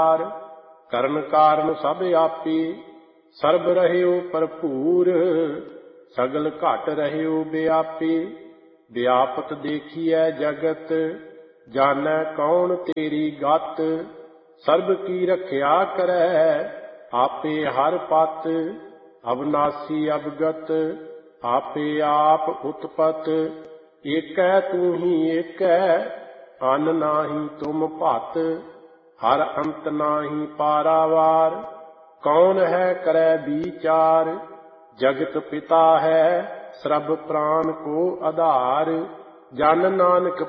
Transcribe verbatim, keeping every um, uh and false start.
ਕਰਨ ਕਾਰਨ ਸਭ ਆਪੇ, ਸਰਬ ਰਹਿਓ ਭਰਪੂਰ। ਸਗਲ ਘਟ ਰਹਿਓ ਵਿਆਪੇ, ਵਿਆਪਤ ਦੇਖੀਐ ਜਗਤ। ਜਾਣੈ ਕੌਣ ਤੇਰੀ ਗਤ, ਸਰਬ ਕੀ ਰਖਿਆ ਕਰੈ। ਆਪੇ ਹਰ ਪਤ, ਅਵਨਾਸੀ ਅਵਗਤ। ਆਪੇ ਆਪ ਉਤਪਤ, ਏਕੈ ਤੂੰ ਹੀ ਏਕੈ। ਅਨ ਨਾਹੀ ਤੁਮ ਭਤ, ਹਰ ਅੰਤ ਨਾਹੀ ਪਾਰਾਵਾਰ। ਕੌਣ ਹੈ ਕਰੈ ਵਿਚਾਰ, ਜਗਤ ਪਿਤਾ ਹੈ ਸਰਬ ਪ੍ਰਾਨ ਕੋ ਆਧਾਰ। ਜਨ ਨਾਨਕ